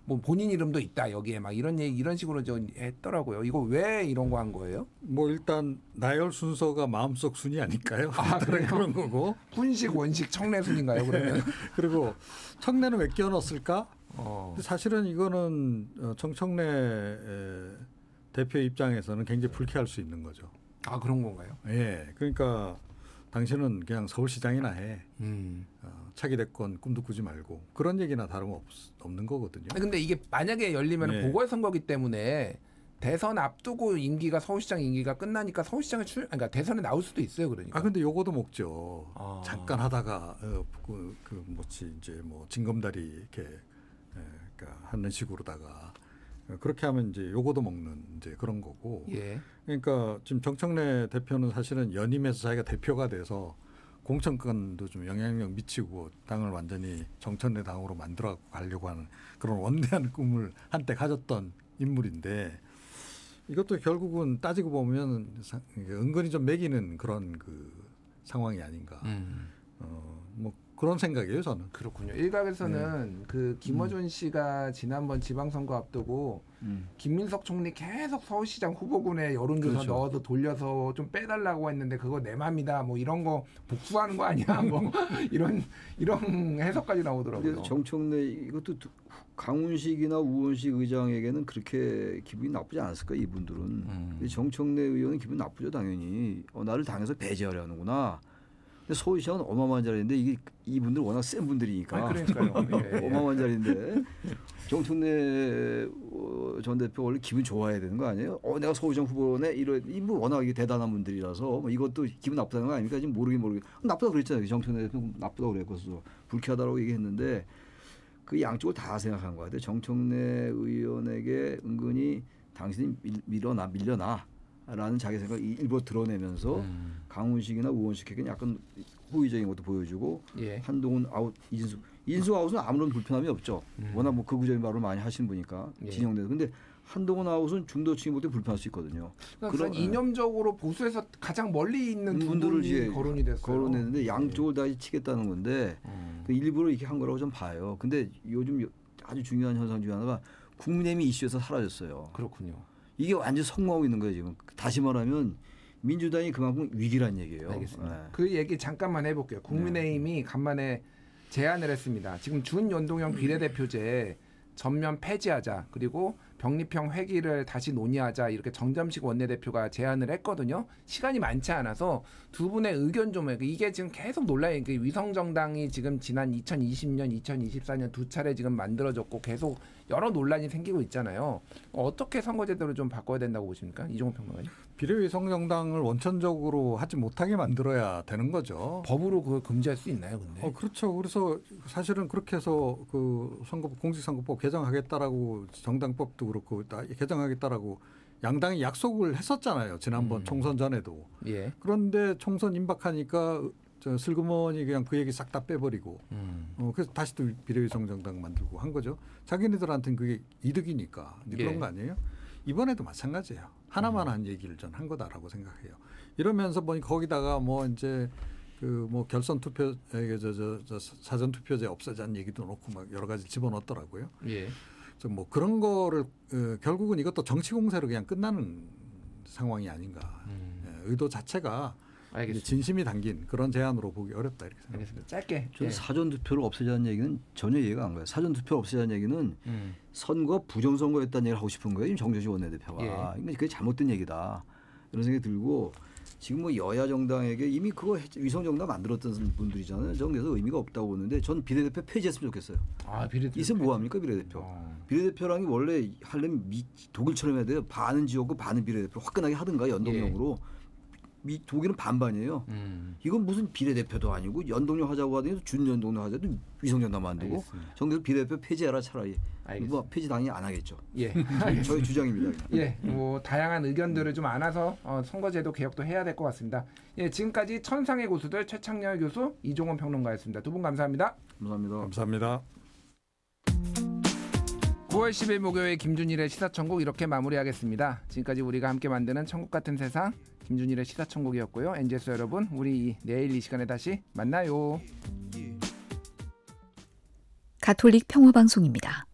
뭐 본인 이름도 있다 여기에 막 이런 얘기 이런 식으로 좀 했더라고요. 이거 왜 이런 거 한 거예요? 뭐 일단 나열 순서가 마음속 순위 아닐까요? 그래요? 그런 거고. 훈식, 원식, 청래순인가요? 그러면 그리고 청래는 왜 끼워넣었을까? 근데 사실은 이거는 정청래 대표 입장에서는 굉장히 불쾌할 수 있는 거죠. 아 그런 건가요? 예, 그러니까 당신은 그냥 서울시장이나 해. 차기 대권 꿈도 꾸지 말고 그런 얘기나 다름없는 거거든요. 근데 이게 만약에 열리면 네. 보궐선거기 때문에 대선 앞두고 임기가 서울시장 임기가 끝나니까 서울시장에 그러니까 대선에 나올 수도 있어요. 그러니까. 근데 요거도 먹죠. 아. 잠깐 하다가 이제 뭐 징검다리 이렇게 그러니까 하는 식으로다가 그렇게 하면 이제 요거도 먹는 이제 그런 거고. 예. 그러니까 지금 정청래 대표는 사실은 연임해서 자기가 대표가 돼서 공천권도 좀 영향력 미치고 당을 완전히 정청래 당으로 만들어 가려고 하는 그런 원대한 꿈을 한때 가졌던 인물인데 이것도 결국은 따지고 보면 은근히 좀 매기는 그런 그 상황이 아닌가. 뭐 그런 생각이에요, 저는. 그렇군요. 일각에서는 그 김어준 씨가 지난번 지방선거 앞두고 김민석 총리 계속 서울시장 후보군에 여론조사 그렇죠. 넣어서 돌려서 좀 빼달라고 했는데 그거 내 맘이다. 뭐 이런 거 복수하는 거 아니야? 뭐 이런 해석까지 나오더라고요. 그래서 정청래 이것도 강훈식이나 우원식 의장에게는 그렇게 기분이 나쁘지 않았을 거예요. 이분들은. 정청래 의원은 기분 나쁘죠, 당연히. 나를 당에서 배제하려는구나. 근데 서울시장은 어마어마한 자리인데 이분들 워낙 센 분들이니까. 그러니까요. 예, 예. 어마어마한 자리인데 정청래 전 대표 원래 기분 좋아야 되는 거 아니에요? 내가 서울시장 후보네 이분 워낙 대단한 분들이라서 뭐 이것도 기분 나쁘다는 거 아닙니까? 지금 모르긴 나쁘다 그랬잖아요. 정청래 대표 나쁘다고 그랬고 불쾌하다고 얘기했는데 그 양쪽을 다 생각한 것 같아요. 정청래 의원에게 은근히 당신이 밀려나. 라는 자기 생각을 일부러 드러내면서 강훈식이나 우원식에게는 약간 호의적인 것도 보여주고 예. 한동훈 아웃 인수 아웃은 아무런 불편함이 없죠. 워낙 뭐 극우적인 말을 많이 하시는 분이니까 예. 진영대도. 근데 한동훈 아웃은 중도층이 볼 때 불편할 수 있거든요. 그러니까 이념적으로 보수에서 가장 멀리 있는 분들을 이제 거론이 됐어요. 거론했는데 양쪽을 다 치겠다는 건데 그 일부러 이렇게 한 거라고 좀 봐요. 근데 요즘 아주 중요한 현상 중에 하나가 국민의힘이 이슈에서 사라졌어요. 그렇군요. 이게 완전 성공하고 있는 거예요 지금. 다시 말하면 민주당이 그만큼 위기란 얘기예요. 알겠습니다. 네. 그 얘기 잠깐만 해볼게요. 국민의힘이 간만에 제안을 했습니다. 지금 준연동형 비례대표제 전면 폐지하자. 그리고 병립형 회기를 다시 논의하자. 이렇게 정점식 원내대표가 제안을 했거든요. 시간이 많지 않아서 두 분의 의견 좀 해요. 이게 지금 계속 논란이 위성정당이 지금 지난 2020년, 2024년 두 차례 지금 만들어졌고 계속 여러 논란이 생기고 있잖아요. 어떻게 선거제도를 좀 바꿔야 된다고 보십니까? 이종호 평론가님. 비례위성정당을 원천적으로 하지 못하게 만들어야 되는 거죠. 법으로 그걸 금지할 수 있나요, 근데? 그렇죠. 그래서 사실은 그렇게 해서 그 공직선거법 개정하겠다라고 정당법도 그렇고 개정하겠다라고 양당이 약속을 했었잖아요. 지난번 총선 전에도. 예. 그런데 총선 임박하니까 슬그머니 그냥 그 얘기 싹 다 빼버리고 그래서 다시 또 비례위성정당 만들고 한 거죠. 자기네들한테는 그게 이득이니까 그런 거 아니에요? 이번에도 마찬가지예요. 하나만 한 얘기를 전 한 거다라고 생각해요. 이러면서 뭐 거기다가 뭐 이제 그 뭐 결선 투표 사전 투표제 없애자는 얘기도 놓고 막 여러 가지 집어넣었더라고요. 예. 뭐 그런 거를 결국은 이것도 정치 공세로 그냥 끝나는 상황이 아닌가. 의도 자체가 알겠습니다. 진심이 담긴 그런 제안으로 보기 어렵다 이렇게 생각합니다. 알겠습니다. 짧게. 저는 사전 투표를 없애자는 얘기는 전혀 이해가 안 가요. 사전 투표 없애자는 얘기는 선거 부정선거였다는 얘기를 하고 싶은 거예요. 정조시 원내대표가. 그러니까 그게 잘못된 얘기다. 이런 생각이 들고 지금 뭐 여야 정당에게 이미 그거 위성정당 만들었던 분들이잖아요. 저는 그래서 의미가 없다고 보는데 전 비례대표 폐지했으면 좋겠어요. 비례대표. 이제 뭐합니까 비례대표. 비례대표라는 게 원래 하려면 독일처럼 해야 돼요. 반은 지역구 반은 비례대표 화끈하게 하든가 연동형으로. 독일은 반반이에요. 이건 무슨 비례대표도 아니고 연동형 하자고 하더니 준연동형 하자도 위성정당 만들고 정계에서 비례대표 폐지하라 차라리. 뭐 폐지 당연히 안 하겠죠. 예. 저희 주장입니다. 예. 뭐 다양한 의견들을 좀 안아서 선거제도 개혁도 해야 될 것 같습니다. 예. 지금까지 천상의 고수들 최창렬 교수, 이종원 평론가였습니다. 두 분 감사합니다. 감사합니다. 감사합니다. 9월 10일 목요일 김준일의 시사천국 이렇게 마무리하겠습니다. 지금까지 우리가 함께 만드는 천국 같은 세상 김준일의 시사천국이었고요. NGS 여러분, 우리 내일 이 시간에 다시 만나요. 가톨릭 평화방송입니다.